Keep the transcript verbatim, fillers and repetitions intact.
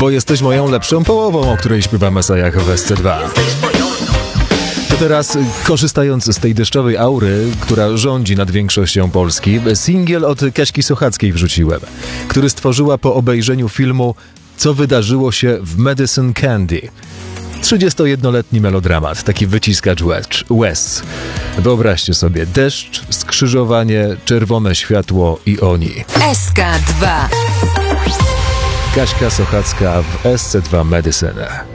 Bo jesteś moją lepszą połową, o której śpiewa Mesajach w S C dwa. To teraz, korzystając z tej deszczowej aury, która rządzi nad większością Polski, singiel od Kaśki Sochackiej wrzuciłem, który stworzyła po obejrzeniu filmu Co wydarzyło się w Madison Candy. trzydziestojednoletni melodramat, taki wyciskacz łez. Wyobraźcie sobie, deszcz, skrzyżowanie, czerwone światło i oni. S K dwa. Kaśka Sochacka w S C dwa Madison.